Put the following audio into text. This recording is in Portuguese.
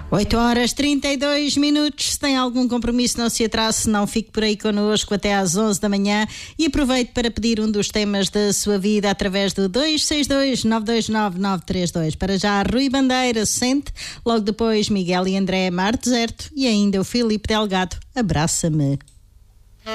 8h32. Se tem algum compromisso, não se atrase, não fique por aí connosco até às 11 da manhã e aproveite para pedir um dos temas da sua vida através do 262-929-932. Para já, Rui Bandeira, Sente, logo depois Miguel e André, Mar Deserto e ainda o Filipe Delgado, Abraça-me.